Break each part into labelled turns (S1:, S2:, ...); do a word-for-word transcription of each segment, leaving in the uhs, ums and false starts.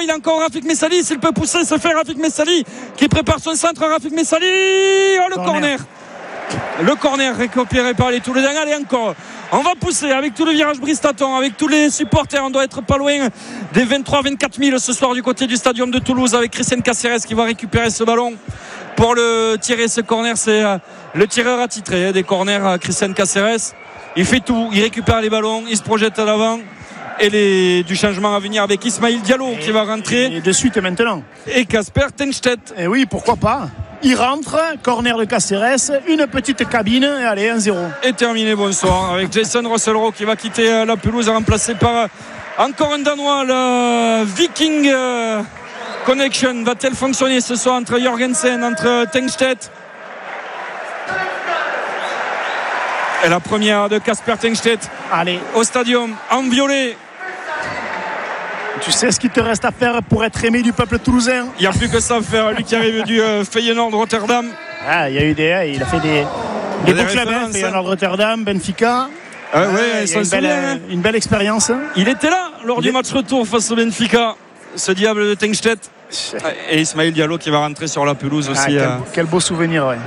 S1: il a encore Rafik Messali, s'il peut pousser, se fait Rafik Messali qui prépare son centre. Rafik Messali, oh le corner, corner. Le corner récupéré par les Toulousains. Allez encore, on va pousser avec tout le virage Bristaton, avec tous les supporters. On doit être pas loin des vingt-trois à vingt-quatre mille ce soir du côté du stadium de Toulouse, avec Christian Caceres qui va récupérer ce ballon pour le tirer. Ce corner, c'est le tireur attitré des corners, Christian Caceres. Il fait tout, il récupère les ballons, il se projette à l'avant. Et les, du changement à venir avec Ismaïl Diallo et, qui va rentrer.
S2: Et de suite maintenant.
S1: Et Casper Tengstedt.
S2: Et oui, pourquoi pas. Il rentre, corner de Caceres, une petite cabine, et allez, un zéro.
S1: Et terminé, bonsoir. Avec Jason Russell-Rowe qui va quitter la pelouse, remplacé par encore un Danois. La Viking Connection va-t-elle fonctionner ce soir entre Jorgensen, entre Tengstedt? Et la première de Casper Tengstedt.
S2: Allez.
S1: Au stadium, en violet.
S2: Tu sais ce qu'il te reste à faire pour être aimé du peuple toulousain?
S1: Il n'y a plus que ça à faire. Lui qui arrive du euh, Feyenoord Rotterdam.
S2: Ah, il y a eu des, il a fait des, des beaux clubs, hein, Feyenoord Rotterdam, Benfica.
S1: Ah, ouais,
S2: ah, il a une, belle,
S1: hein.
S2: une belle expérience.
S1: Il était là lors il du est... match retour face au Benfica, ce diable de Tengstedt. Et Ismaïl Diallo qui va rentrer sur la pelouse aussi.
S2: Ah, quel,
S1: euh...
S2: quel beau souvenir, ouais.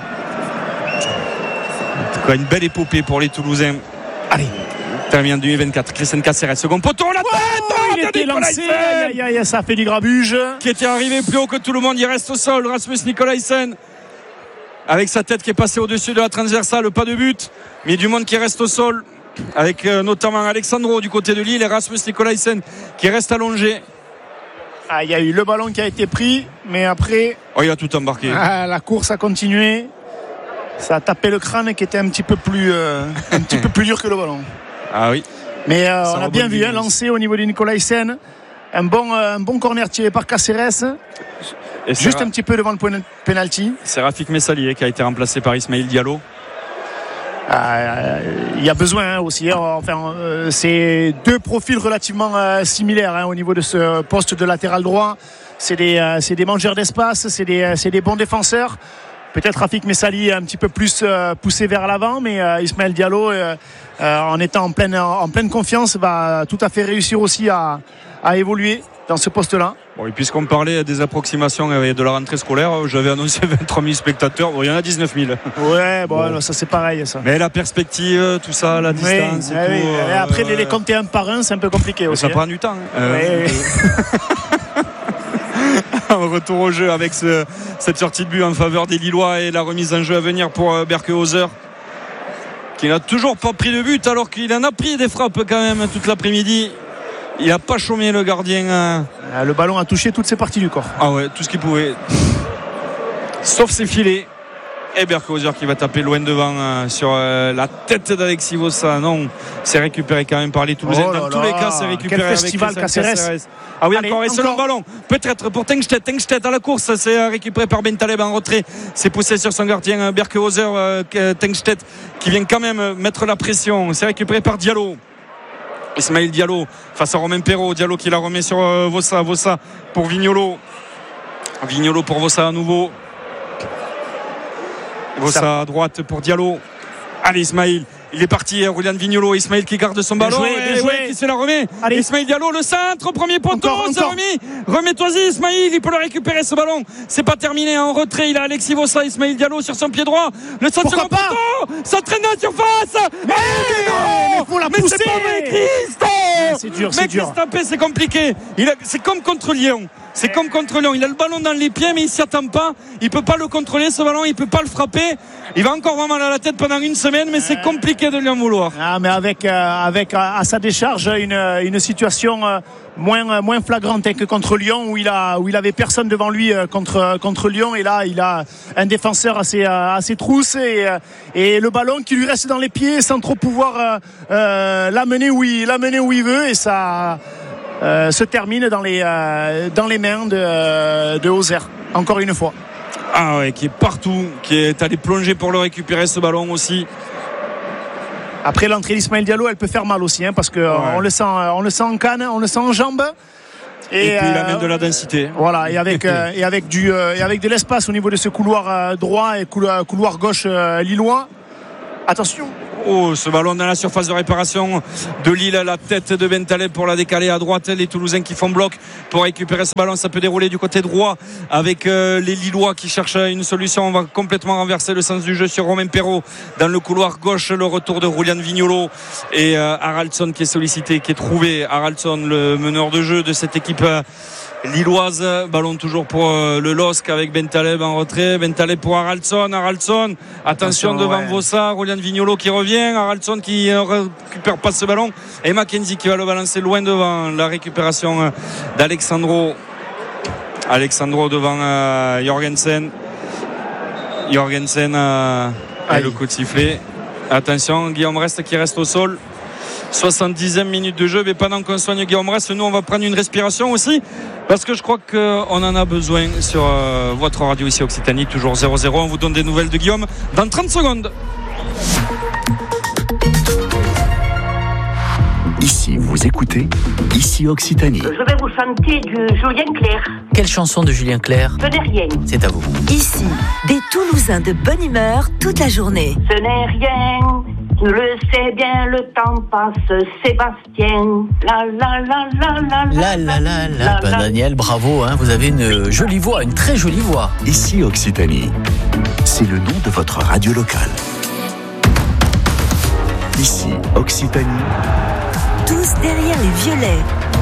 S1: En tout cas, une belle épopée pour les Toulousains.
S2: Allez.
S1: Termine deux mille vingt-quatre. Christian Caceres, second poteau, la tête.
S2: Oh, il était lancé. Aïe, aïe, aïe, ça fait du grabuge.
S1: Qui était arrivé plus haut que tout le monde. Il reste au sol. Rasmus Nikolaisen. Avec sa tête qui est passée au-dessus de la transversale. Pas de but. Mais du monde qui reste au sol. Avec euh, notamment Alexandro du côté de Lille et Rasmus Nikolaisen qui reste allongé.
S2: Ah, il y a eu le ballon qui a été pris. Mais après.
S1: Oh, il a tout embarqué.
S2: Ah, la course a continué. Ça a tapé le crâne qui était un petit peu plus, euh, un petit peu plus dur que le ballon.
S1: Ah oui.
S2: Mais euh, on a bien vu, hein, lancé au niveau de Nikolaisen. Un bon, euh, un bon corner tiré par Caceres. Et juste ra- un petit peu devant le point de penalty.
S1: C'est Rafik Messali qui a été remplacé par Ismaïl Diallo.
S2: Il euh, y a besoin hein, aussi. Hein, enfin, euh, c'est deux profils relativement euh, similaires hein, au niveau de ce poste de latéral droit. C'est des, euh, c'est des mangeurs d'espace, c'est des, c'est des bons défenseurs. Peut-être Rafik Messali un petit peu plus euh, poussé vers l'avant, mais euh, Ismaïl Diallo, euh, euh, en étant en pleine, en pleine confiance, va tout à fait réussir aussi à, à évoluer dans ce poste-là.
S1: Bon, et puisqu'on parlait des approximations de la rentrée scolaire, j'avais annoncé vingt-trois mille spectateurs. Bon, il y en a dix-neuf mille.
S2: Ouais, bon, bon. Ça c'est pareil. Ça.
S1: Mais la perspective, tout ça, la distance.
S2: Oui,
S1: et
S2: oui,
S1: tout,
S2: oui.
S1: euh,
S2: après, les, les compter un par un, c'est un peu compliqué aussi.
S1: Ça
S2: hein.
S1: prend du temps. Hein.
S2: Euh,
S1: oui. Un retour au jeu avec ce, cette sortie de but en faveur des Lillois et la remise en jeu à venir pour Berkehauser, qui n'a toujours pas pris de but alors qu'il en a pris des frappes quand même toute l'après-midi. Il n'a pas chômé le gardien.
S2: Le ballon a touché toutes ses parties du corps.
S1: Ah ouais, tout ce qu'il pouvait. Sauf ses filets. Et Berkehauser qui va taper loin devant euh, sur euh, la tête d'Alexis Vossa. Non, c'est récupéré quand même par les Toulousains.
S2: Oh
S1: Dans tous les cas, c'est récupéré.
S2: Quel festival
S1: avec
S2: Caceres.
S1: Caceres. Ah oui,
S2: Allez,
S1: encore. Et
S2: encore.
S1: selon ballon, peut-être pour Tengstedt. Tengstedt à la course, c'est récupéré par Bentaleb en retrait. C'est poussé sur son gardien Berkehauser. Euh, Tengstedt qui vient quand même mettre la pression. C'est récupéré par Diallo. Ismaïl Diallo face à Romain Perrault. Diallo qui la remet sur euh, Vossa. Vossa pour Vignolo. Vignolo pour Vossa à nouveau. Vossa à droite pour Diallo. Allez Ismaïl, il est parti, Julian Vignolo. Ismaïl qui garde son ballon,
S2: joué,
S1: et ouais, qui se la remet. Allez. Ismaïl Diallo, le centre, premier poteau, c'est remis. Remets-toi-y Ismaïl, il peut le récupérer ce ballon. C'est pas terminé, en retrait, il a Alexis Vossa. Ismaïl Diallo sur son pied droit. Le centre second poteau, s'entraîne dans la surface. Mais, mais non,
S2: mais faut la
S1: mais
S2: pousser.
S1: C'est pas vrai, Christ.
S2: C'est dur,
S1: mais
S2: c'est dur.
S1: Taper, c'est compliqué. Il a, c'est comme contre Lyon. C'est comme contre Lyon. Il a le ballon dans les pieds, mais il s'y attend pas. Il peut pas le contrôler, ce ballon. Il peut pas le frapper. Il va encore avoir mal à la tête pendant une semaine, mais c'est compliqué de lui en vouloir.
S2: Ah, mais avec, euh, avec à, à sa décharge une, une situation euh, moins, moins flagrante que contre Lyon, où il a, où il avait personne devant lui euh, contre, contre Lyon. Et là, il a un défenseur assez, euh, assez trousse et, euh, et le ballon qui lui reste dans les pieds sans trop pouvoir euh, euh, l'amener où il, l'amener où il veut. Et ça. Euh, se termine dans les, euh, dans les mains de, euh, de Hauser, encore une fois.
S1: Ah ouais, qui est partout, qui est allé plonger pour le récupérer ce ballon aussi.
S2: Après l'entrée d'Ismaïl Diallo, elle peut faire mal aussi, hein, parce qu'on ouais. le sent, on le sent en canne, on le sent en jambe.
S1: Et, et puis euh, il amène de la densité.
S2: Voilà, et avec, euh, et avec, du, euh, et avec de l'espace au niveau de ce couloir euh, droit et couloir, couloir gauche euh, lillois. Attention.
S1: Oh, ce ballon dans la surface de réparation de Lille, la tête de Bentaleb pour la décaler à droite. Les Toulousains qui font bloc pour récupérer ce ballon. Ça peut dérouler du côté droit avec euh, les Lillois qui cherchent une solution. On va complètement renverser le sens du jeu sur Romain Perraud dans le couloir gauche. Le retour de Julian Vignolo et euh, Haraldsson qui est sollicité, qui est trouvé. Haraldsson, le meneur de jeu de cette équipe euh, lilloise. Ballon toujours pour euh, le L O S C avec Bentaleb en retrait. Bentaleb pour Haraldsson. Haraldsson, attention, attention devant ouais. Vossa. Julian Vignolo qui revient. Haraldsson qui ne récupère pas ce ballon. Et Mackenzie qui va le balancer loin devant. La récupération euh, d'Alexandro. Alexandro devant euh, Jorgensen. Jorgensen euh, et le coup de sifflet. Attention, Guillaume Rest qui reste au sol. soixante-dixième minute de jeu, mais pendant qu'on soigne Guillaume Rest, nous on va prendre une respiration aussi parce que je crois qu'on en a besoin sur euh, votre radio ici Occitanie, toujours zéro zéro. On vous donne des nouvelles de Guillaume dans trente secondes.
S3: Ici vous écoutez, ici Occitanie.
S4: Je vais vous chanter du Julien Clerc.
S5: Quelle chanson de Julien Clerc?
S4: Ce n'est rien.
S5: C'est à vous.
S6: Ici, des Toulousains de bonne humeur toute la journée.
S4: Ce n'est rien. Tu le sais bien, le temps passe, Sébastien. La la la la la
S5: la la la la. Ben Daniel, bravo, hein, vous avez une jolie voix, une très jolie voix.
S3: Ici Occitanie, c'est le nom de votre radio locale. Ici Occitanie.
S6: Tous derrière les violets.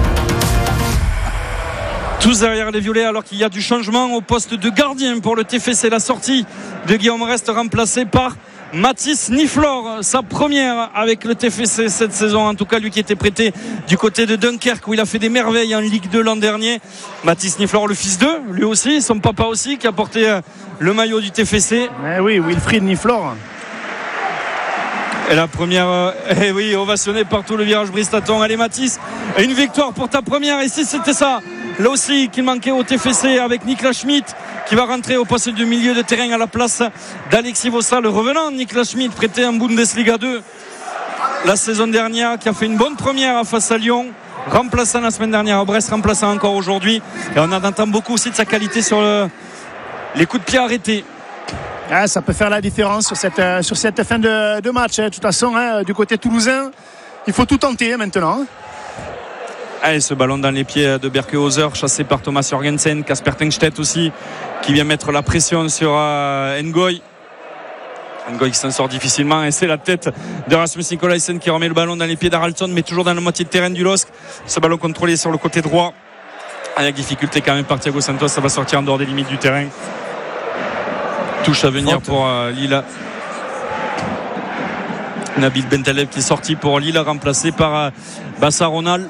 S1: Tous derrière les violets alors qu'il y a du changement au poste de gardien pour le T F C. La sortie de Guillaume Rest remplacé par Mathis Niflor, sa première avec le T F C cette saison, en tout cas lui qui était prêté du côté de Dunkerque où il a fait des merveilles en Ligue deux l'an dernier. Mathis Niflor, le fils d'eux, lui aussi, son papa aussi, qui a porté le maillot du T F C.
S2: Eh oui, Wilfried Niflor.
S1: Et la première, eh oui, ovationnée par tout le virage Bristaton. Allez Mathis, une victoire pour ta première, et si c'était ça là aussi qu'il manquait au T F C avec Niklas Schmidt qui va rentrer au poste du milieu de terrain à la place d'Alexis Vossa, le revenant Niklas Schmidt, prêté en Bundesliga deux la saison dernière, qui a fait une bonne première face à Lyon, remplaçant la semaine dernière à Brest, remplaçant encore aujourd'hui, et on entend beaucoup aussi de sa qualité sur le, les coups de pied arrêtés.
S2: Ah, ça peut faire la différence sur cette, sur cette fin de, de match. De toute façon, hein, du côté toulousain, il faut tout tenter maintenant.
S1: Allez, ce ballon dans les pieds de Berkehauser, chassé par Thomas Jorgensen. Kasper Tengstedt aussi, qui vient mettre la pression sur euh, Ngoy. Ngoy qui s'en sort difficilement, et c'est la tête de Rasmus Nikolaisen qui remet le ballon dans les pieds d'Haraldsson, mais toujours dans la moitié de terrain du L O S C. Ce ballon contrôlé sur le côté droit, avec difficulté quand même par Thiago Santos. Ça va sortir en dehors des limites du terrain. Touche à venir Faute. pour euh, Lille. Nabil Bentaleb qui est sorti pour Lille, remplacé par euh, Bassa Ronald.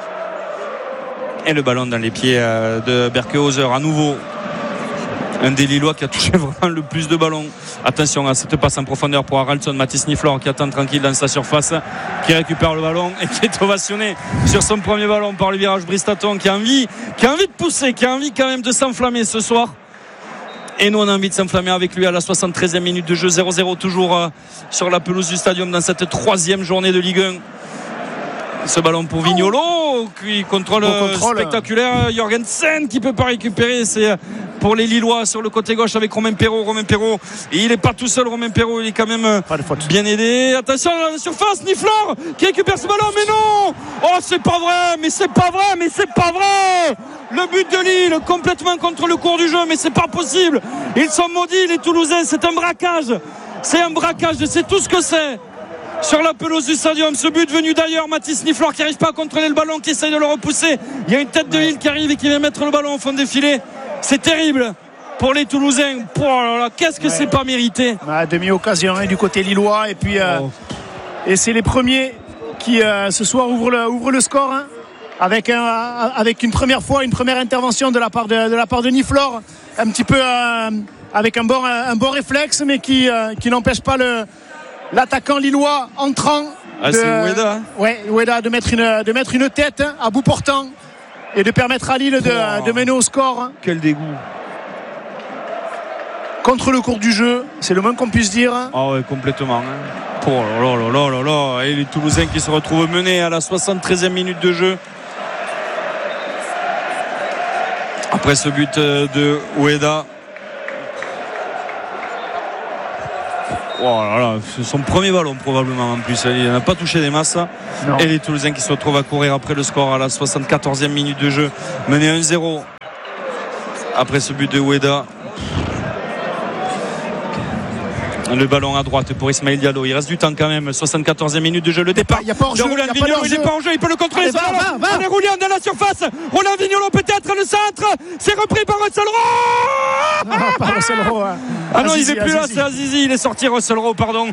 S1: Et le ballon dans les pieds euh, de Berkehauser à nouveau. Un des Lillois qui a touché vraiment le plus de ballons. Attention à cette passe en profondeur pour Haraldsson. Mathis Niflor qui attend tranquille dans sa surface, qui récupère le ballon et qui est ovationné sur son premier ballon par le virage Bristaton, qui a envie, qui a envie de pousser, qui a envie quand même de s'enflammer ce soir. Et nous on a envie de s'enflammer avec lui à la soixante-treizième minute de jeu. Zéro zéro toujours euh, sur la pelouse du Stadium dans cette troisième journée de Ligue un. Ce ballon pour Vignolo qui contrôle, contrôle spectaculaire. Jorgensen qui peut pas récupérer. C'est pour les Lillois sur le côté gauche avec Romain Perraud. Romain Perraud, et il est pas tout seul. Romain Perraud, il est quand même bien aidé. Attention à la surface, Niflor qui récupère ce ballon, mais non. Oh, c'est pas vrai, mais c'est pas vrai, mais c'est pas vrai. Le but de Lille complètement contre le cours du jeu, mais c'est pas possible. Ils sont maudits les Toulousains. C'est un braquage. C'est un braquage. C'est tout ce que c'est. Sur la pelouse du Stadium, ce but venu d'ailleurs, Mathis Niflor qui n'arrive pas à contrôler le ballon, qui essaye de le repousser. Il y a une tête de Lille qui arrive et qui vient mettre le ballon au fond des filets. C'est terrible pour les Toulousains. Oh là là, qu'est-ce que ouais. c'est pas mérité.
S2: Ah, demi-occasion hein, du côté lillois, et puis euh, oh. et c'est les premiers qui euh, ce soir ouvrent le, ouvrent le score hein, avec, un, avec une première fois, une première intervention de la part de, de, la part de Niflor, un petit peu euh, avec un bon, un bon réflexe, mais qui, euh, qui n'empêche pas le l'attaquant lillois entrant
S1: ah,
S2: de,
S1: c'est Ueda.
S2: Ouais, Ueda de mettre une de mettre une tête à bout portant et de permettre à Lille de, oh. de mener au score.
S1: Quel dégoût.
S2: Contre le cours du jeu, c'est le moins qu'on puisse dire.
S1: Ah oh ouais, complètement. Hein. Oh là là là là là. Et les Toulousains qui se retrouvent menés à la soixante-treizième minute de jeu. Après ce but de Ueda. Oh là là, c'est son premier ballon probablement en plus. Il n'a pas touché des masses. Non. Et les Toulousains qui se retrouvent à courir après le score à la soixante-quatorzième minute de jeu, mené un zéro après ce but de Oueda. Le ballon à droite pour Ismaël Diallo. Il reste du temps quand même. soixante-quatorzième minute de jeu. Le départ.
S2: Il n'y a pas hors jeu.
S1: Roland Vignolo, il n'est pas en jeu. Il peut le contrôler.
S2: Allez, va, va, va.
S1: Allez, Roland dans la surface. Roland Vignolo peut-être le centre. C'est repris par Russell Rowe.
S2: Non, pas Russell Rowe. Hein.
S1: Ah non,
S2: Azizi,
S1: il n'est plus
S2: Azizi.
S1: là. C'est Azizi. Il est sorti, Russell Rowe, pardon.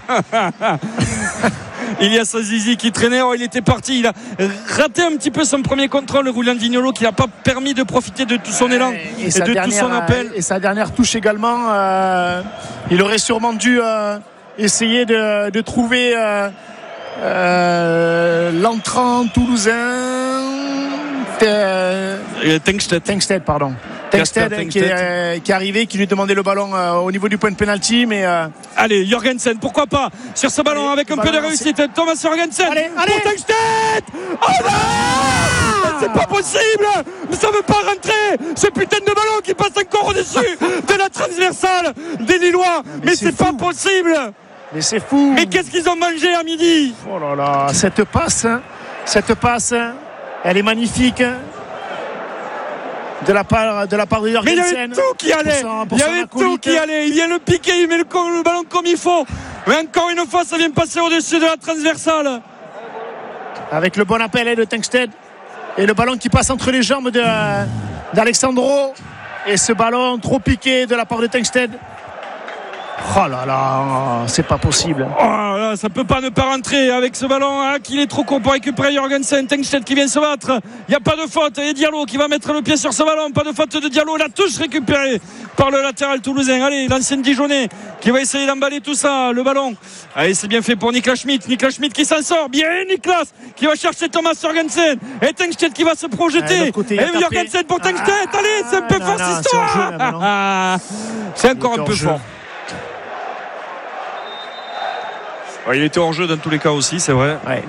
S1: Il y a Azizi qui traînait. Oh, il était parti. Il a raté un petit peu son premier contrôle, Roland Vignolo, qui n'a pas permis de profiter de tout son élan
S2: et,
S1: et,
S2: et
S1: de tout son appel.
S2: Et sa dernière touche également. Euh, il aurait sûrement dû. Euh, essayer de, de trouver euh, euh, l'entrant toulousain
S1: Tengsted
S2: Tengsted pardon Tengsted qui, est, qui est arrivé, qui lui demandait le ballon euh, au niveau du point de pénalty, mais euh...
S1: allez, Jorgensen, pourquoi pas sur ce ballon allez, avec un peu de réussite. C'est... Thomas Jorgensen
S2: allez, allez.
S1: Pour Tengsted. Oh non, ah c'est pas possible, mais ça veut pas rentrer. Ce putain de ballon qui passe encore au-dessus de la transversale des Lillois, mais, mais c'est, c'est pas possible.
S2: Mais c'est fou.
S1: Mais qu'est-ce qu'ils ont mangé à midi?
S2: Oh là là, cette passe, cette passe, elle est magnifique. De la part de la part de Jorgensen.
S1: Mais il y avait tout qui allait. Son, il y avait tout qui allait. Il vient le piquer, il met le, le ballon comme il faut. Mais encore une fois, ça vient passer au-dessus de la transversale.
S2: Avec le bon appel de Tengsted et le ballon qui passe entre les jambes de, d'Alexandro et ce ballon trop piqué de la part de Tengsted. Oh là là, c'est pas possible.
S1: Oh là, ça peut pas ne pas rentrer avec ce ballon. Hein, qu'il est trop court pour récupérer Jorgensen. Tengsted qui vient se battre. Il n'y a pas de faute. Et Diallo qui va mettre le pied sur ce ballon. Pas de faute de Diallo. La touche récupérée par le latéral toulousain. Allez, l'ancien Dijonais qui va essayer d'emballer tout ça. Le ballon. Allez, c'est bien fait pour Niklas Schmidt. Niklas Schmidt qui s'en sort. Bien, Niklas qui va chercher Thomas Jorgensen. Et Tengsted qui va se projeter.
S2: Côté,
S1: et Jorgensen pour Tengsted. Ah, allez, c'est un peu non, fort cette histoire. C'est encore un peu fort. Il était hors jeu dans tous les cas aussi, c'est vrai.
S2: Ouais.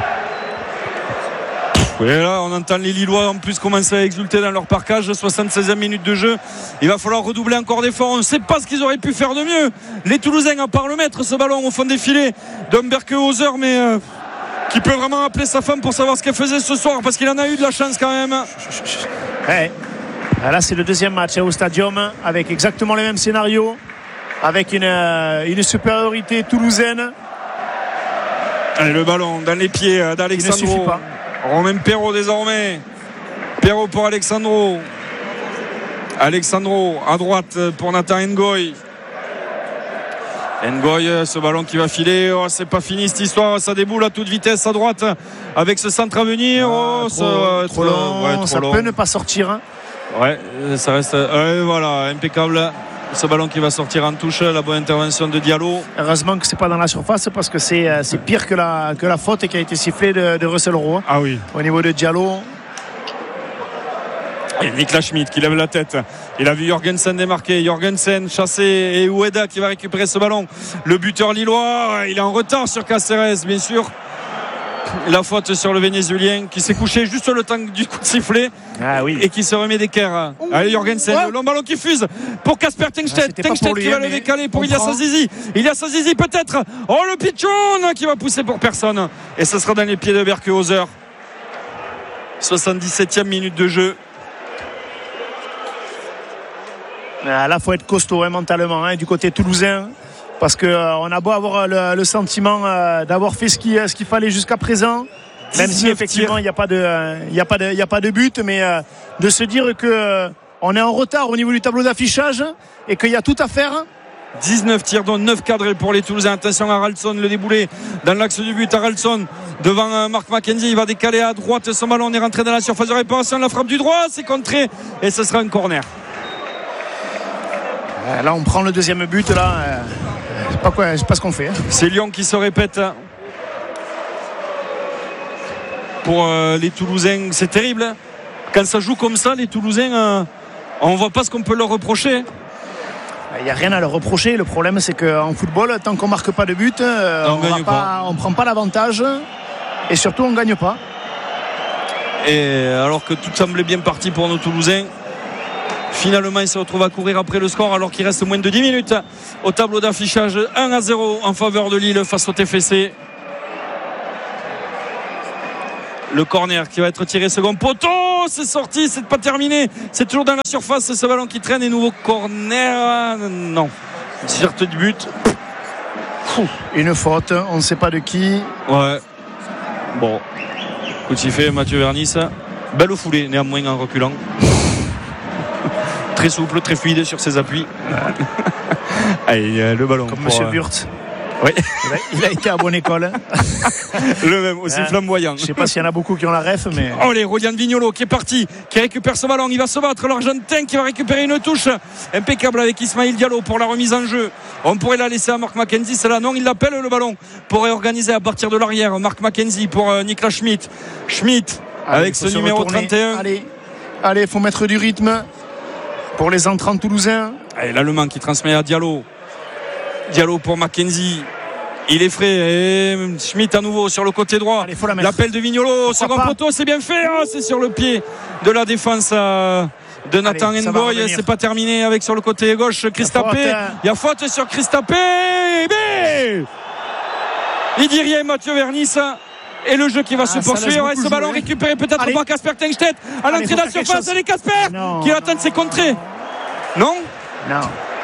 S1: Et là, on entend les Lillois en plus commencer à exulter dans leur parkage. soixante-seizième minute de jeu. Il va falloir redoubler encore d'efforts. On ne sait pas ce qu'ils auraient pu faire de mieux. Les Toulousains, à part le mettre, ce ballon au fond des filets d'Humberke Hauser, mais euh, qui peut vraiment appeler sa femme pour savoir ce qu'elle faisait ce soir, parce qu'il en a eu de la chance quand même.
S2: Ouais. Là, c'est le deuxième match au Stadium avec exactement les mêmes scénarios, avec une, une supériorité toulousaine.
S1: Allez, le ballon dans les pieds d'Alexandro.
S2: Il ne suffit pas.
S1: Romain Perrault désormais. Perrault pour Alexandro. Alexandro à droite pour Nathan Ngoy. Ngoy, ce ballon qui va filer. Oh, c'est pas fini cette histoire. Ça déboule à toute vitesse à droite avec ce centre à venir.
S2: Ah,
S1: oh,
S2: trop,
S1: ça,
S2: trop long. Ouais, trop ça long. Peut ne pas sortir. Hein.
S1: Ouais, ça reste. Euh, voilà, impeccable. Ce ballon qui va sortir en touche, la bonne intervention de Diallo.
S2: Heureusement que c'est pas dans la surface parce que c'est, c'est pire que la, que la faute qui a été sifflée de, de Russell Rowe.
S1: Ah oui.
S2: Au niveau de Diallo.
S1: Et Niklas Schmidt qui lève la tête. Il a vu Jorgensen démarquer. Jorgensen chassé et Oueda qui va récupérer ce ballon. Le buteur lillois, il est en retard sur Cáceres, bien sûr. La faute sur le Vénézuélien qui s'est couché juste le temps du coup de sifflet.
S2: Ah oui.
S1: Et qui se remet d'équerre. Allez, Jorgensen, le long ballon qui fuse pour Kasper Tengsted. Ah, Tengsted qui va le décaler pour Ilyas Azizi. Ilyas Azizi peut-être. Oh, le pitchoun qui va pousser pour personne. Et ce sera dans les pieds de Humberke Hauser. soixante-dix-septième minute de jeu.
S2: Là, il faut être costaud hein, mentalement hein, du côté toulousain. Parce qu'on euh, a beau avoir le, le sentiment euh, d'avoir fait ce qu'il, ce qu'il fallait jusqu'à présent, même si effectivement il n'y a pas de, euh, il n'y a pas de, il n'y a pas de but, mais euh, de se dire que euh, on est en retard au niveau du tableau d'affichage et qu'il y a tout à faire.
S1: dix-neuf tirs dont neuf cadrés pour les Toulousains. Attention à Haraldsson, le déboulé dans l'axe du but. Haraldsson devant euh, Marc McKenzie, il va décaler à droite son ballon. On est rentré dans la surface de réparation. La frappe du droit, c'est contré et ce sera un corner.
S2: Euh, là, on prend le deuxième but là. Euh... Je sais pas quoi, je sais pas ce qu'on fait. Hein.
S1: C'est Lyon qui se répète pour euh, les Toulousains. C'est terrible. Quand ça joue comme ça, les Toulousains, euh, on voit pas ce qu'on peut leur reprocher.
S2: Il n'y a rien à leur reprocher. Le problème, c'est qu'en football, tant qu'on marque pas de but, euh, on ne pas, prend pas l'avantage et surtout on gagne pas.
S1: Et alors que tout semblait bien parti pour nos Toulousains. Finalement, il se retrouve à courir après le score alors qu'il reste moins de dix minutes au tableau d'affichage. un à zéro en faveur de Lille face au T F C. Le corner qui va être tiré second poteau, c'est sorti, c'est pas terminé, c'est toujours dans la surface ce ballon qui traîne et nouveau corner. Non, sorte du but.
S2: Une faute, on ne sait pas de qui.
S1: Ouais. Bon, coup de sifflet, Mathieu Vernis. Belle foulée néanmoins en reculant. Très souple, très fluide sur ses appuis. Allez, le ballon.
S2: Comme
S1: pour,
S2: Monsieur
S1: euh...
S2: Wurtz.
S1: Oui.
S2: Il a, il a été à bonne école.
S1: Le même, aussi hein, flamboyant.
S2: Je ne sais pas s'il y en a beaucoup qui ont la ref, mais.
S1: Oh, les Rodian Vignolo qui est parti, qui récupère ce ballon. Il va se battre, l'Argentin qui va récupérer une touche impeccable avec Ismaïl Diallo pour la remise en jeu. On pourrait la laisser à Marc McKenzie, c'est là. Non, il l'appelle le ballon pour réorganiser à partir de l'arrière. Marc McKenzie pour euh, Niklas Schmidt. Schmidt allez, avec ce numéro retourner. trente et un.
S2: Allez, allez, il faut mettre du rythme pour les entrants toulousains.
S1: Allez, l'Allemand qui transmet à Diallo. Diallo pour McKenzie. Il est frais et Schmidt à nouveau sur le côté droit.
S2: Allez, faut la
S1: l'appel de Vignolo, second poteau, c'est bien fait. Oh, c'est sur le pied de la défense euh, de Nathan Ngoy. C'est pas terminé avec sur le côté gauche Christapé. Il y a faute sur Christapé. Mais il dit rien Mathieu Vernis. Et le jeu qui va ah, se poursuivre. Et ce ballon jouer. récupéré peut-être par Kasper Tengstedt à l'entrée de la surface. Allez Kasper qui attend de ses contrées. Non
S2: Non.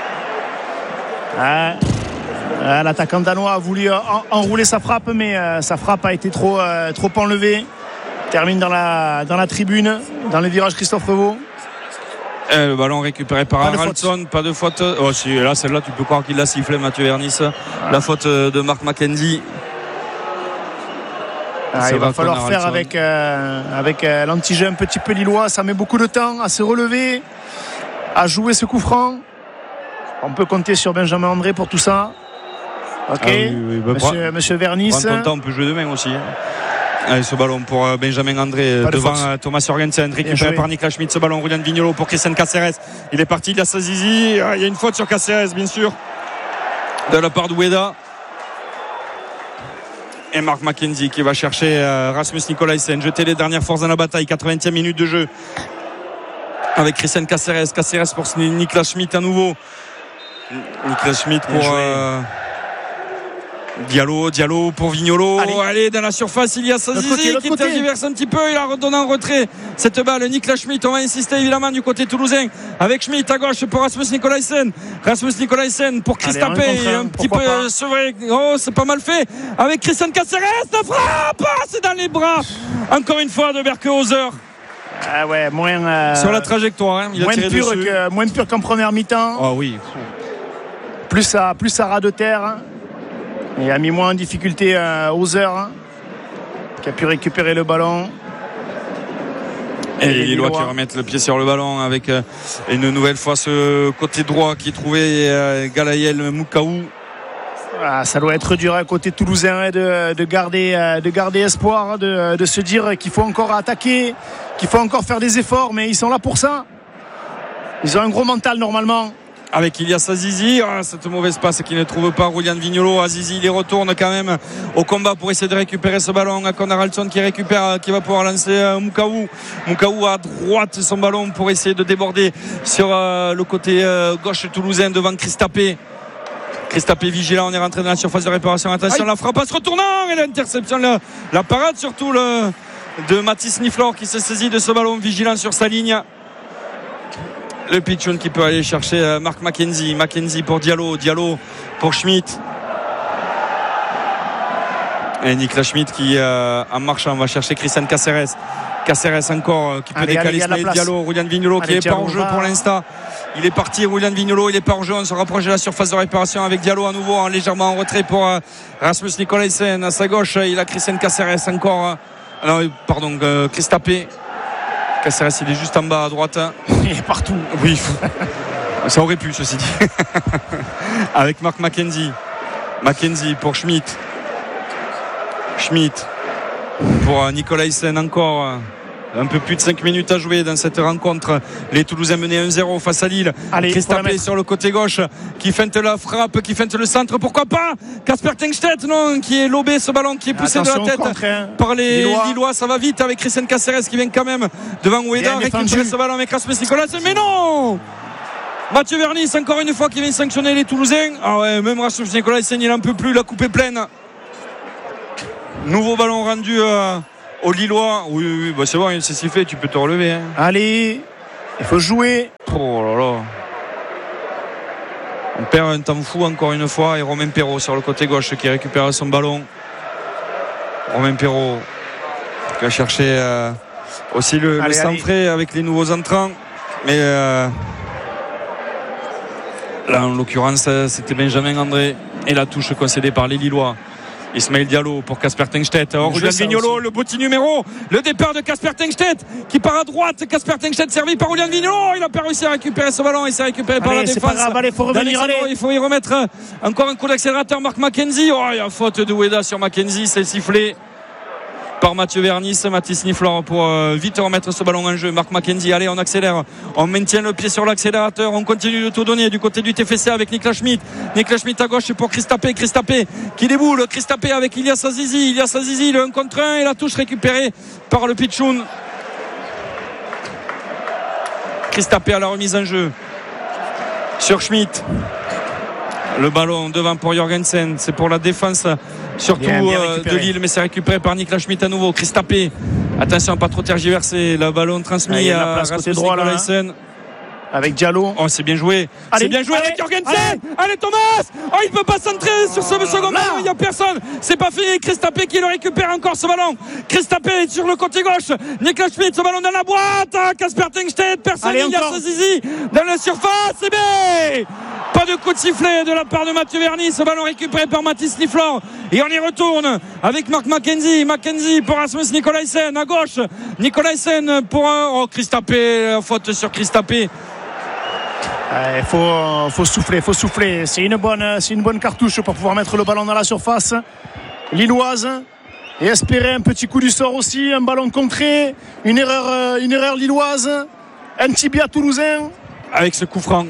S2: Ah. Euh, l'attaquant danois a voulu euh, en, enrouler sa frappe, mais euh, sa frappe a été trop, euh, trop enlevée. Termine dans la, dans la tribune, dans le virage Christophe Revaux.
S1: Et le ballon récupéré par Haraldsson, pas de faute. Oh, si, là, celle-là, tu peux croire qu'il l'a sifflé, Mathieu Vernis. Ah. La faute de Marc McKenzie.
S2: Ah, il va, va falloir faire avec, euh, avec euh, l'anti-jeu un petit peu lillois. Ça met beaucoup de temps à se relever, à jouer ce coup franc. On peut compter sur Benjamin André pour tout ça. Ok, ah oui, oui, bah, monsieur, bra- monsieur Vernis.
S1: Prends ton temps, on peut jouer demain aussi. Hein. Allez, ce ballon pour euh, Benjamin André pas devant euh, Thomas Jorgensen, récupéré par Niklas Schmidt. Ce ballon, Rodian Vignolo pour Christian Cáceres. Il est parti, il a sa zizi. Ah, il y a une faute sur Cáceres, bien sûr, de la part d'Oueda. Et Marc McKenzie qui va chercher euh, Rasmus Nikolaisen, jeter les dernières forces dans la bataille. quatre-vingtième minute de jeu avec Christian Cáceres. Cáceres pour Niklas Schmidt à nouveau. Niklas Schmidt pour euh, Diallo, Diallo pour Vignolo. Allez. Allez, dans la surface, il y a Sazizi qui tergiverse un petit peu. Il a redonné en retrait cette balle. Niklas Schmidt, on va insister évidemment du côté toulousain avec Schmidt à gauche pour Rasmus Nikolaisen. Rasmus Nikolaisen pour Christapé, un petit peu pas. sevré. Oh, c'est pas mal fait avec Christian Cáceres. La frappe, ah, c'est dans les bras. Encore une fois de Berkehauser.
S2: Ah ouais, moins euh,
S1: sur la trajectoire. Hein. Il
S2: moins,
S1: a tiré
S2: pur
S1: dessus.
S2: Que, moins pur qu'en première mi-temps.
S1: Oh oui.
S2: Plus ça, plus ça ras de terre. Hein. Et a mis moins en difficulté euh, Hauser, hein, qui a pu récupérer le ballon.
S1: Et, et les Lillois qui remettent le pied sur le ballon avec euh, une nouvelle fois ce côté droit qui est trouvé euh, Galaël Moukaou.
S2: Ah, ça doit être dur à côté toulousain de, de, garder, de garder espoir, de, de se dire qu'il faut encore attaquer, qu'il faut encore faire des efforts, mais ils sont là pour ça. Ils ont un gros mental normalement.
S1: Avec Ilias Azizi, ah, cette mauvaise passe qui ne trouve pas Rodian Vignolo. Azizi il y retourne quand même au combat pour essayer de récupérer ce ballon. À Conor Haraldsson qui récupère, qui va pouvoir lancer euh, Moukaou. Moukaou à droite son ballon pour essayer de déborder sur euh, le côté euh, gauche toulousain devant Christapé. Christapé vigilant, on est rentré dans la surface de réparation. Attention, Aïe. La frappe se retournant et l'interception, la, la parade surtout le, de Mathis Niflor qui se saisit de ce ballon vigilant sur sa ligne. Le pitchoun qui peut aller chercher Marc McKenzie. McKenzie pour Diallo. Diallo pour Schmidt. Et Niklas Schmidt qui, euh, en marchant, va chercher Christian Cáceres. Cáceres encore, euh, qui peut allez, décaler Ismaël Diallo. Rodian Vignolo qui n'est pas en jeu pour l'instant. Il est parti, Rodian Vignolo. Il n'est pas en jeu. On se rapproche de la surface de réparation avec Diallo à nouveau, hein, légèrement en retrait pour euh, Rasmus Nikolaisen. À sa gauche, il a Christian Cáceres encore. Euh, non, pardon, euh, Christapé. Cáceres, il est juste en bas à droite.
S2: Il est partout.
S1: Oui, ça aurait pu, ceci dit. Avec Marc McKenzie. McKenzie pour Schmidt. Schmidt pour Nikolaisen encore. Un peu plus de cinq minutes à jouer dans cette rencontre. Les Toulousains menaient un zéro face à Lille. Christapé sur le côté gauche qui feinte la frappe, qui feinte le centre. Pourquoi pas Kasper Tengstedt, non, qui est lobé ce ballon, qui est poussé Attention de la tête contre, hein. par les Lillois. Lillois. Ça va vite avec Christian Caceres qui vient quand même devant Oueda récupérer ce ballon avec Rasmus Nicolas. Mais non, Mathieu Vernis encore une fois qui vient sanctionner les Toulousains. Ah ouais, même Rasmus Nicolas il n'en peut plus, la coupe est pleine. Nouveau ballon rendu euh, aux Lillois. Oui, oui, oui bah c'est bon, c'est sifflé, tu peux te relever. Hein.
S2: Allez, il faut jouer.
S1: Oh là là. On perd un temps fou encore une fois. Et Romain Perrault sur le côté gauche qui récupère son ballon. Romain Perrault qui va chercher euh, aussi le, allez, le sang frais avec les nouveaux entrants. Mais euh, là, en l'occurrence, c'était Benjamin André. Et la touche concédée par les Lillois. Ismaël Diallo pour Kasper Tengstedt. Julian Vignolo, le petit numéro. Le départ de Kasper Tengstedt qui part à droite. Kasper Tengstedt servi par Julian Vignolo. Il n'a pas réussi à récupérer ce ballon. Il s'est récupéré allez, par la défense. Grave,
S2: allez, faut revenir, allez.
S1: Il faut y remettre encore un coup d'accélérateur. Marc McKenzie. Oh, il y a faute de Oueda sur McKenzie. C'est sifflé par Mathieu Vernis, Mathis Niflor pour euh, vite remettre ce ballon en jeu. Marc McKenzie, allez, on accélère, on maintient le pied sur l'accélérateur, on continue de tout donner du côté du T F C avec Niklas Schmidt. Niklas Schmidt à gauche pour Christapé, Christapé qui déboule, Christapé avec Ilias Azizi, Ilias Azizi, le un contre un et la touche récupérée par le Pichoun. Christapé à la remise en jeu sur Schmidt. Le ballon devant pour Jorgensen, c'est pour la défense surtout bien, bien euh, de Lille, mais c'est récupéré par Niklas Schmidt à nouveau. Christapé, attention, pas trop tergiverser. Le ballon transmis ah, à Rasmus Nikolaisen
S2: avec Diallo.
S1: Oh, c'est bien joué. Allez, c'est bien joué allez, avec Jorgensen. Allez, allez Thomas. Oh, il peut pas centrer sur ce oh, second ballon. Il n'y a personne. C'est pas fini. Christapé qui le récupère encore ce ballon. Christapé sur le côté gauche. Niklas Schmidt, ce ballon dans la boîte. Kasper Tengstedt, personne. Il y a Zizi dans la surface. C'est bien. Pas de coup de sifflet de la part de Mathieu Vernis. Ce ballon récupéré par Mathis Niflor. Et on y retourne avec Marc McKenzie. McKenzie pour Rasmus Nikolaisen à gauche. Nikolaisen pour un... Oh, Christapé. Faute sur Christapé.
S2: Il faut, faut souffler, faut souffler. C'est une bonne, c'est une bonne cartouche pour pouvoir mettre le ballon dans la surface lilloise et espérer un petit coup du sort aussi, un ballon contré, une erreur, une erreur lilloise, un tibia toulousain.
S1: Avec ce coup franc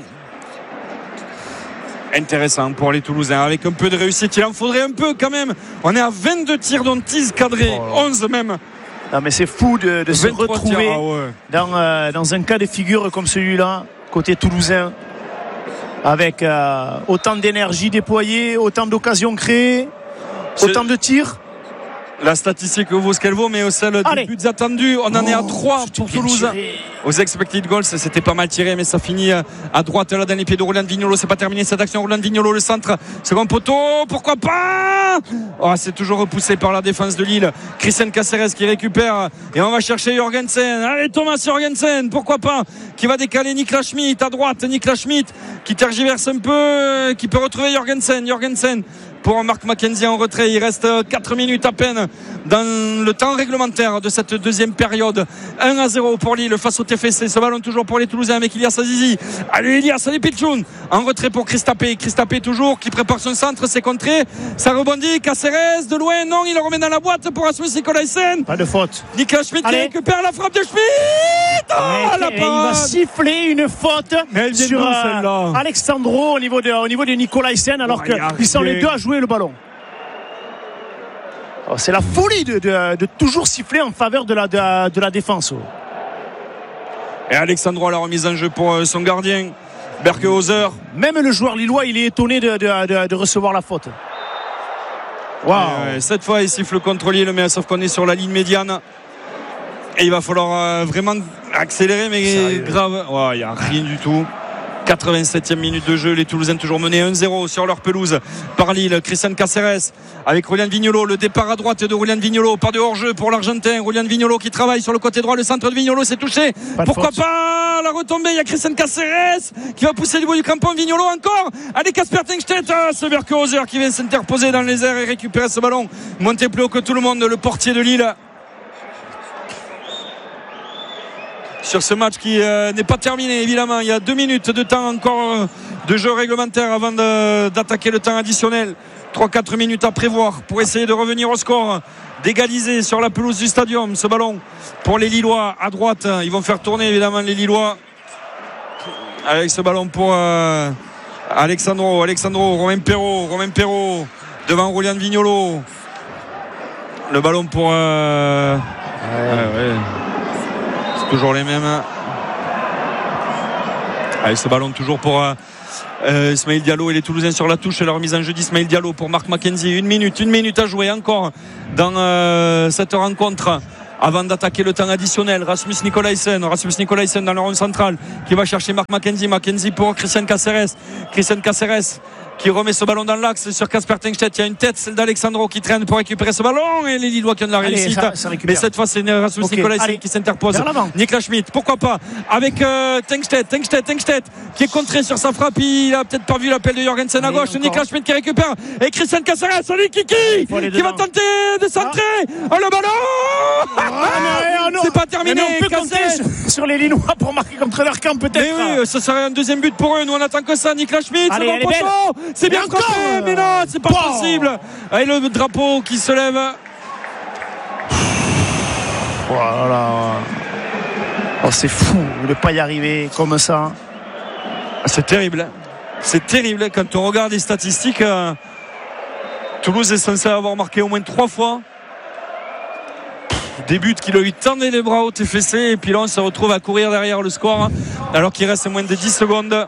S1: intéressant pour les Toulousains, avec un peu de réussite, il en faudrait un peu quand même. On est à vingt-deux tirs dont dix cadrés, oh onze même.
S2: Non mais c'est fou de, de se retrouver tirs, ah ouais. dans, euh, dans un cas de figure comme celui-là. Côté toulousain, avec euh, autant d'énergie déployée, autant d'occasions créées, autant de tirs.
S1: La statistique vaut ce qu'elle vaut, mais au seul des buts attendus, on en oh, est à trois pour Toulouse. Aux expected goals, c'était pas mal tiré, mais ça finit à droite là dans les pieds de Roland Vignolo. C'est pas terminé cette action. Roland Vignolo, le centre, second poteau, pourquoi pas oh, c'est toujours repoussé par la défense de Lille. Christian Caceres qui récupère et on va chercher Jorgensen. Allez Thomas Jorgensen, pourquoi pas, qui va décaler Niklas Schmidt à droite. Niklas Schmidt qui tergiverse un peu, qui peut retrouver Jorgensen. Jorgensen pour Marc McKenzie en retrait. Il reste quatre minutes à peine dans le temps réglementaire de cette deuxième période. un à zéro pour Lille face au T F C. Ce ballon toujours pour les Toulousains avec Ilias Azizi. Allez Ilias, allez Pichoun. En retrait pour Christapé. Christapé toujours qui prépare son centre. C'est contré. Ça rebondit. Caceres de loin. Non, il le remet dans la boîte pour Rasmus Nikolaisen.
S2: Pas de faute.
S1: Niklas Schmidt qui récupère la frappe de Schmidt. Oh, la
S2: il va siffler une faute sur euh, Alexandro au niveau de, au niveau de Nikolaisen alors oh, qu'ils sont les deux à jouer le ballon. Oh, c'est la folie de, de, de toujours siffler en faveur de la, de, de la défense.
S1: Et Alexandro à la remise en jeu pour son gardien Berkehauser.
S2: Même le joueur lillois il est étonné de, de, de, de recevoir la faute.
S1: Wow. Et, euh, cette fois il siffle contre Lille, mais sauf qu'on est sur la ligne médiane et il va falloir euh, vraiment accélérer, mais sérieux, grave. Il ouais, n'y a rien du tout. quatre-vingt-septième minute de jeu, les Toulousains toujours menés un zéro sur leur pelouse par Lille. Christian Caceres avec Julian Vignolo, le départ à droite de Julian Vignolo, pas de hors-jeu pour l'Argentin. Julian Vignolo qui travaille sur le côté droit, le centre de Vignolo s'est touché, pas pourquoi faute. Pas la retombée, il y a Christian Caceres qui va pousser du bout du crampon. Vignolo encore, allez Kasper Tengstedt, ah, ce Berkehauser qui vient s'interposer dans les airs et récupérer ce ballon, monter plus haut que tout le monde, le portier de Lille. Sur ce match qui euh, n'est pas terminé évidemment, il y a deux minutes de temps encore euh, de jeu réglementaire avant de, d'attaquer le temps additionnel trois quatre minutes à prévoir pour essayer de revenir au score, d'égaliser sur la pelouse du stadium. Ce ballon pour les Lillois à droite, ils vont faire tourner évidemment les Lillois avec ce ballon pour euh, Alexandro Alexandro Romain Perrault Romain Perrault devant Julian Vignolo. Le ballon pour euh... ouais, ouais. C'est toujours les mêmes. Avec ce ballon toujours pour euh, euh, Ismaël Diallo et les Toulousains sur la touche. Et la remise en jeu d'Ismaël Diallo pour Marc Mackenzie. Une minute, une minute à jouer encore dans euh, cette rencontre avant d'attaquer le temps additionnel. Rasmus Nicolaisen Rasmus Nicolaisen dans le rond central qui va chercher Marc Mackenzie. Mackenzie pour Christian Caceres. Christian Caceres qui remet ce ballon dans l'axe sur Kasper Tengstedt. Il y a une tête, celle d'Alexandro, qui traîne pour récupérer ce ballon, et les Lillois qui ont de la Allez, réussite ça, ça mais cette fois c'est Rasmus okay. Nicolaisen qui s'interpose. Niklas Schmidt, pourquoi pas avec euh, Tengstedt Tengstedt Tengstedt qui est contré sur sa frappe. Il a peut-être pas vu l'appel de Jorgensen à gauche. Niklas Schmidt qui récupère, et Christian Caceres, salut Kiki, qui va tenter de centrer. Oh le ballon oh, non, non. C'est pas terminé.
S2: Mais on peut compter sur, sur les Lillois pour marquer contre leur camp peut-être.
S1: Mais oui, ce serait un deuxième but pour eux. Nous on attend que ça. Niklas Schmidt, c'est bon poteau, c'est bien frappé, mais non, c'est pas wow. possible. Et le drapeau qui se lève.
S2: Voilà. Oh, c'est fou de ne pas y arriver comme ça.
S1: C'est terrible. C'est terrible quand on regarde les statistiques. Euh, Toulouse est censé avoir marqué au moins trois fois. Des buts qui lui tendaient les bras au T F C, et puis là on se retrouve à courir derrière le score alors qu'il reste moins de dix secondes.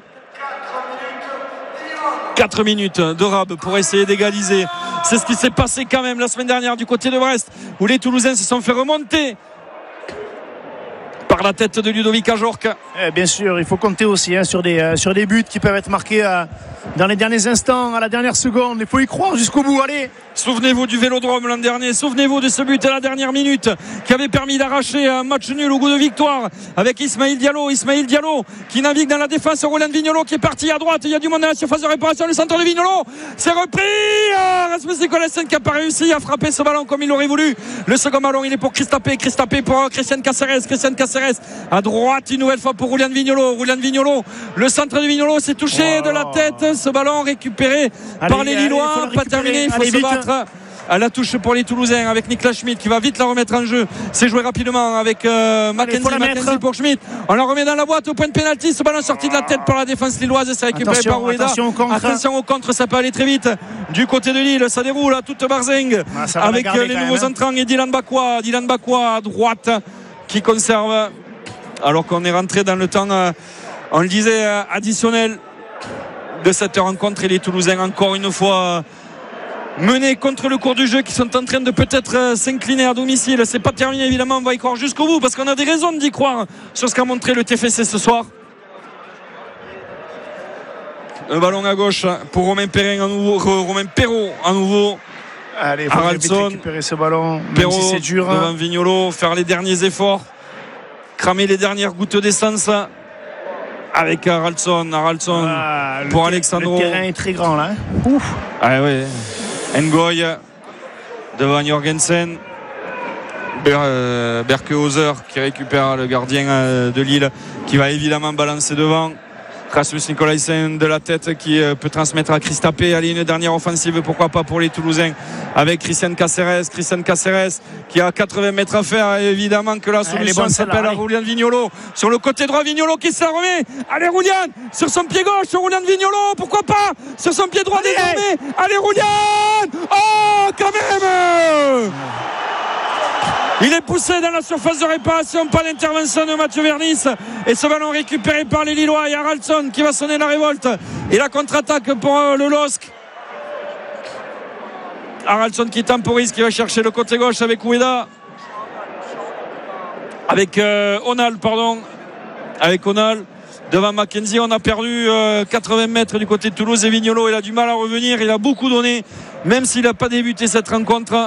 S1: quatre minutes de rab pour essayer d'égaliser. C'est ce qui s'est passé quand même la semaine dernière du côté de Brest, où les Toulousains se sont fait remonter par la tête de Ludovic Ajorc.
S2: Eh bien sûr, il faut compter aussi hein, sur, des, euh, sur des buts qui peuvent être marqués euh, dans les derniers instants, à la dernière seconde. Il faut y croire jusqu'au bout. Allez.
S1: Souvenez-vous du Vélodrome l'an dernier, souvenez-vous de ce but à la dernière minute qui avait permis d'arracher un match nul au goût de victoire avec Ismaël Diallo. Ismaël Diallo qui navigue dans la défense. Roland Vignolo qui est parti à droite. Il y a du monde à la surface de réparation. Le centre de Vignolo, c'est repris. Ah, Rasmus Nicolaisen qui n'a pas réussi à frapper ce ballon comme il l'aurait voulu. Le second ballon, il est pour Christapé. Christapé pour Christian Caceres. Christian Caceres à droite une nouvelle fois pour Roland Vignolo. Roland Vignolo, le centre de Vignolo s'est touché oh. de la tête. Ce ballon récupéré allez, par les Lillois. Pas terminé, il faut allez, se vite. battre à la touche pour les Toulousains avec Niklas Schmidt qui va vite la remettre en jeu. C'est joué rapidement avec euh, Mackenzie, Mackenzie pour Schmidt. On la remet dans la boîte au point de pénalty. Ce ballon sorti de la tête par la défense lilloise, c'est récupéré attention, par Oueda. Attention au contre. Attention au contre, ça peut aller très vite. Du côté de Lille, ça déroule à toute barzing ah, avec euh, les nouveaux même, entrants hein. et Dylan Bakwa. Dylan Bakwa à droite qui conserve alors qu'on est rentré dans le temps, euh, on le disait, euh, additionnel de cette rencontre, et les Toulousains encore une fois euh, menés contre le cours du jeu, qui sont en train de peut-être euh, s'incliner à domicile. C'est pas terminé évidemment, on va y croire jusqu'au bout parce qu'on a des raisons d'y croire sur ce qu'a montré le T F C ce soir. Le ballon à gauche pour Romain Perrin à nouveau, Romain Perrault à nouveau.
S2: Allez, il faut vite récupérer ce ballon, même Perrault, si c'est dur
S1: devant Vignolo, faire les derniers efforts, cramer les dernières gouttes d'essence avec Haraldsson. Haraldsson ah, pour Alexandro.
S2: Le terrain est très grand là. Ouf.
S1: Ah ouais. Ngoy devant Jorgensen. Ber, euh, Berkehauser qui récupère le gardien euh, de Lille, qui va évidemment balancer devant. Rasmus Nicolaisen de la tête qui euh, peut transmettre à Christapé. Allez, une dernière offensive, pourquoi pas pour les Toulousains avec Christian Caceres. Christian Caceres qui a quatre-vingts mètres à faire. Et évidemment que la solution s'appelle à Julian Vignolo. Sur le côté droit, Vignolo qui se la remet. Allez, Julian sur son pied gauche, sur Julian Vignolo, pourquoi pas sur son pied droit allez, désormais. Allez, Julian. Oh, quand même. Il est poussé dans la surface de réparation, pas d'intervention de Mathieu Vernis, et ce ballon récupéré par les Lillois. Et Haraldsson qui va sonner la révolte et la contre-attaque pour le L O S C. Haraldsson qui temporise, qui va chercher le côté gauche avec Oueda, avec euh, Onal pardon avec Onal devant Mackenzie. On a perdu euh, quatre-vingts mètres du côté de Toulouse, et Vignolo il a du mal à revenir. Il a beaucoup donné, même s'il n'a pas débuté cette rencontre.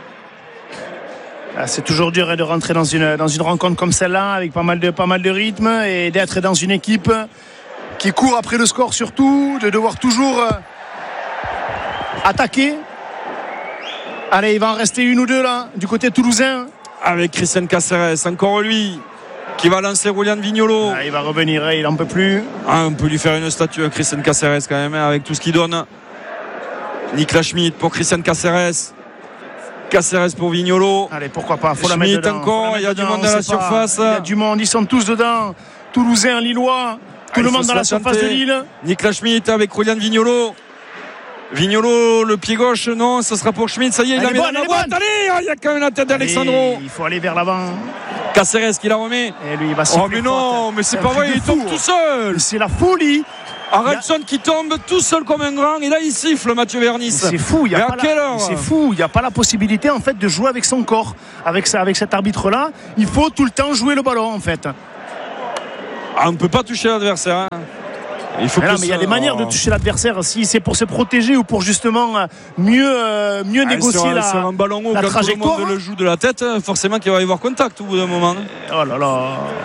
S2: C'est toujours dur de rentrer dans une, dans une rencontre comme celle-là, avec pas mal de, pas mal de rythme, et d'être dans une équipe qui court après le score surtout, de devoir toujours attaquer. Allez, il va en rester une ou deux là, du côté toulousain.
S1: Avec Christian Caceres, encore lui, qui va lancer Julian Vignolo.
S2: Ah, il va revenir, il n'en peut plus.
S1: Ah, on peut lui faire une statue à Christian Caceres quand même, avec tout ce qu'il donne. Nicolas Schmitt pour Christian Caceres. Caceres pour Vignolo.
S2: Allez, pourquoi pas, faut
S1: Schmitt
S2: la mettre dedans.
S1: encore, il y a
S2: dedans,
S1: du monde à la surface.
S2: Il y a du monde, ils sont tous dedans. Toulousains, Lillois, tout
S1: ah,
S2: le monde dans la surface de Lille.
S1: Nicolas Schmitt avec Julian Vignolo. Vignolo, le pied gauche, non, ça sera pour Schmitt. Ça y est, il
S2: elle
S1: a mis dans la boîte. Allez, il y a quand même la tête d'Alexandro.
S2: Il faut aller vers l'avant.
S1: Caceres qui la remet.
S2: Et lui, il va
S1: oh, mais non, mais c'est pas vrai, il tombe tout seul.
S2: C'est la folie.
S1: Harrelson qui tombe tout seul comme un grand, et là il siffle Mathieu Vernis.
S2: C'est fou, il y a pas la... c'est fou, il n'y a pas la possibilité en fait de jouer avec son corps, avec, ça, avec cet arbitre là. Il faut tout le temps jouer le ballon en fait.
S1: Ah, on ne peut pas toucher l'adversaire. Hein. Il faut
S2: mais, non, mais il y a des manières de toucher l'adversaire, si c'est pour se protéger ou pour justement mieux, euh, mieux ah, négocier sur, la,
S1: sur un ballon haut,
S2: la
S1: quand
S2: trajectoire.
S1: Tout le monde le joue de la tête, forcément qu'il va y avoir contact au bout d'un moment.
S2: Oh là là.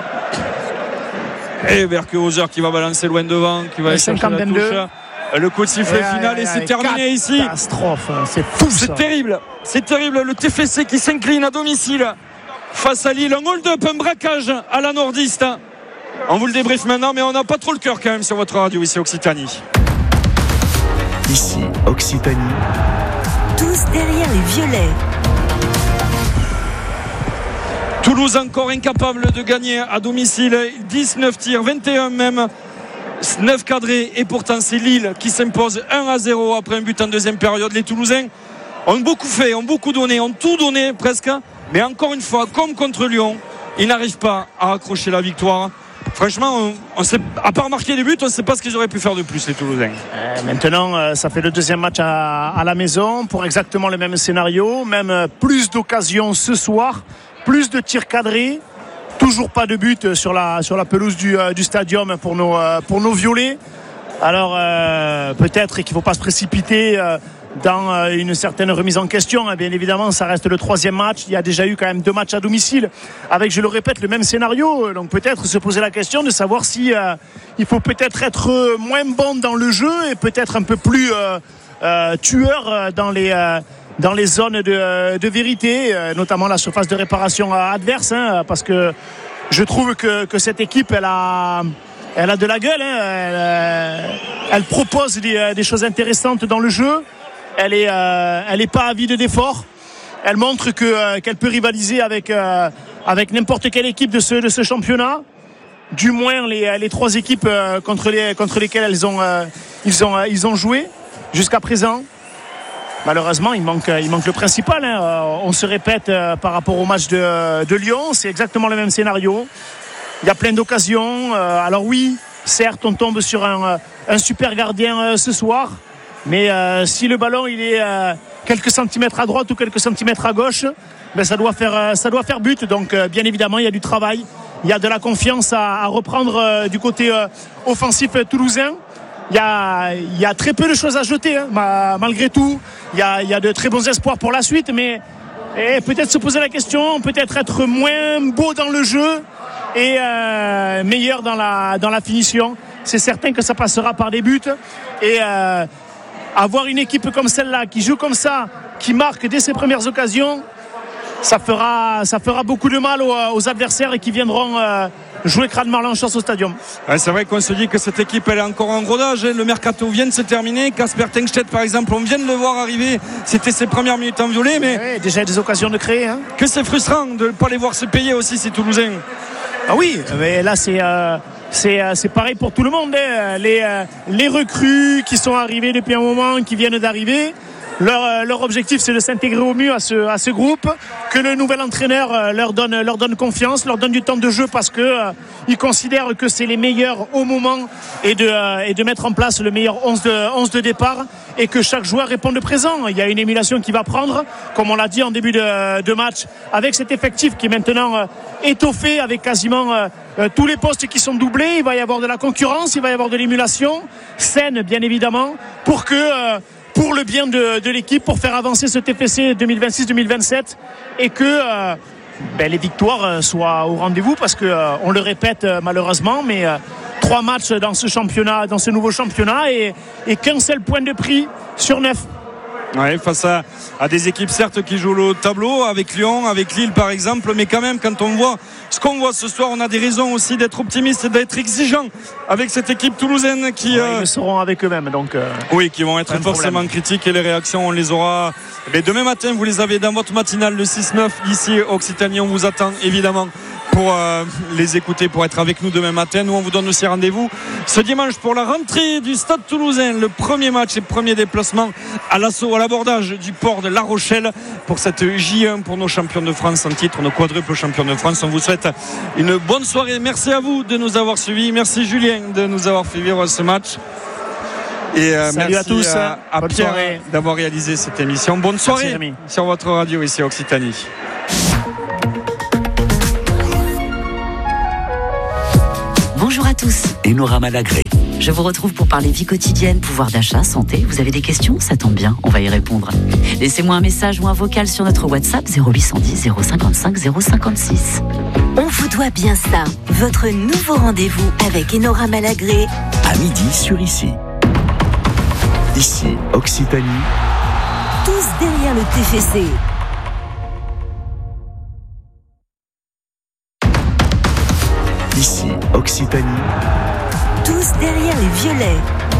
S1: Et Berkehauser qui va balancer loin devant, qui va aller chercher la touche. Le coup de sifflet et final et, et c'est terminé ici.
S2: Catastrophe, c'est fou.
S1: C'est terrible, c'est terrible. Le T F C qui s'incline à domicile face à Lille. Un hold-up, un braquage à la nordiste. On vous le débriefe maintenant, mais on n'a pas trop le cœur quand même sur votre radio ici Occitanie.
S3: Ici Occitanie.
S6: Tous derrière les violets.
S1: Toulouse encore incapable de gagner à domicile. dix-neuf tirs, vingt et un même, neuf cadrés, et pourtant c'est Lille qui s'impose un à zéro après un but en deuxième période. Les Toulousains ont beaucoup fait, ont beaucoup donné, ont tout donné presque, mais encore une fois, comme contre Lyon, ils n'arrivent pas à accrocher la victoire. Franchement, on, on sait, à part marquer des buts, on ne sait pas ce qu'ils auraient pu faire de plus, les Toulousains.
S2: Euh, maintenant, euh, ça fait le deuxième match à, à la maison pour exactement le même scénario, même euh, plus d'occasions ce soir, plus de tirs cadrés, toujours pas de but sur la, sur la pelouse du, euh, du stadium pour nos, euh, pour nos violets. Alors euh, peut-être qu'il ne faut pas se précipiter euh, dans euh, une certaine remise en question. Bien évidemment, ça reste le troisième match. Il y a déjà eu quand même deux matchs à domicile avec, je le répète, le même scénario. Donc peut-être se poser la question de savoir si euh, il faut peut-être être moins bon dans le jeu et peut-être un peu plus euh, euh, tueur dans les... Euh, dans les zones de, de vérité, notamment la surface de réparation adverse, hein, parce que je trouve que, que cette équipe, elle a, elle a de la gueule, hein, elle, elle propose des, des choses intéressantes dans le jeu, elle est, euh, elle est pas avide d'efforts, elle montre que, qu'elle peut rivaliser avec, euh, avec n'importe quelle équipe de ce, de ce championnat, du moins les, les trois équipes contre, les, contre lesquelles elles ont, euh, ils, ont, ils ont joué jusqu'à présent. Malheureusement, il manque, il manque le principal. Hein. On se répète euh, par rapport au match de, de Lyon. C'est exactement le même scénario. Il y a plein d'occasions. Euh, alors oui, certes, on tombe sur un, un super gardien euh, ce soir. Mais euh, si le ballon il est euh, quelques centimètres à droite ou quelques centimètres à gauche, ben, ça, doit faire, euh, ça doit faire but. Donc euh, bien évidemment, il y a du travail. Il y a de la confiance à, à reprendre euh, du côté euh, offensif toulousain. Il y, a, il y a très peu de choses à jeter, hein, malgré tout. Il y, a, il y a de très bons espoirs pour la suite, mais et peut-être se poser la question, peut-être être moins beau dans le jeu et euh, meilleur dans la, dans la finition. C'est certain que ça passera par des buts. Et euh, avoir une équipe comme celle-là, qui joue comme ça, qui marque dès ses premières occasions, ça fera, ça fera beaucoup de mal aux, aux adversaires et qui viendront euh, jouer crânement l'enchance au stadium.
S1: Ouais, c'est vrai qu'on se dit que cette équipe elle est encore en rodage. Le mercato vient de se terminer. Kasper Tengstedt par exemple, on vient de le voir arriver. C'était ses premières minutes en violet, mais
S2: ouais, déjà des occasions de créer. Hein.
S1: Que c'est frustrant de ne pas les voir se payer aussi ces Toulousains.
S2: Ah oui, mais là c'est euh, c'est, euh, c'est pareil pour tout le monde. Hein. Les, euh, les recrues qui sont arrivés depuis un moment, qui viennent d'arriver. Leur, leur objectif c'est de s'intégrer au mieux à ce, à ce groupe, que le nouvel entraîneur leur donne, leur donne confiance, leur donne du temps de jeu parce que euh, ils considèrent que c'est les meilleurs au moment et de, euh, et de mettre en place le meilleur onze de, onze de départ et que chaque joueur réponde présent. Il y a une émulation qui va prendre, comme on l'a dit en début de, de match, avec cet effectif qui est maintenant euh, étoffé avec quasiment euh, euh, tous les postes qui sont doublés. Il va y avoir de la concurrence, il va y avoir de l'émulation saine bien évidemment pour que euh, pour le bien de, de l'équipe, pour faire avancer ce T F C deux mille vingt-six deux mille vingt-sept et que euh, ben, les victoires soient au rendez-vous parce que euh, on le répète euh, malheureusement, mais euh, trois matchs dans ce championnat, dans ce nouveau championnat et, et qu'un seul point de prix sur neuf.
S1: Ouais, face à, à des équipes certes qui jouent le tableau, avec Lyon, avec Lille par exemple, mais quand même quand on voit ce qu'on voit ce soir, on a des raisons aussi d'être optimiste et d'être exigeant avec cette équipe toulousaine qui
S2: ouais,
S1: euh...
S2: ils seront avec eux-mêmes donc euh...
S1: oui, qui vont être forcément critiques et les réactions on les aura mais demain matin. Vous les avez dans votre matinale le six neuf ici Occitanie. On vous attend évidemment pour euh, les écouter, pour être avec nous demain matin. Nous on vous donne aussi rendez-vous ce dimanche pour la rentrée du Stade Toulousain, le premier match et premier déplacement à l'assaut, à l'abordage du port de La Rochelle pour cette J un pour nos champions de France en titre, nos quadruples champions de France. On vous souhaite une bonne soirée. Merci à vous de nous avoir suivis. Merci Julien de nous avoir fait vivre ce match. Et euh,
S2: Salut
S1: merci
S2: à tous,
S1: à, à Pierre soirée. D'avoir réalisé cette émission. Bonne soirée merci, sur votre radio ici à Occitanie.
S6: Bonjour à tous.
S3: Enora Malagré.
S6: Je vous retrouve pour parler vie quotidienne, pouvoir d'achat, santé. Vous avez des questions? Ça tombe bien, on va y répondre. Laissez-moi un message ou un vocal sur notre WhatsApp zéro huit cent dix zéro cinquante-cinq zéro cinquante-six. On vous doit bien ça. Votre nouveau rendez-vous avec Enora Malagré.
S3: À midi sur Ici. Ici, Occitanie.
S6: Tous derrière le T F C.
S3: Ici, Occitanie.
S6: Tous derrière les violets.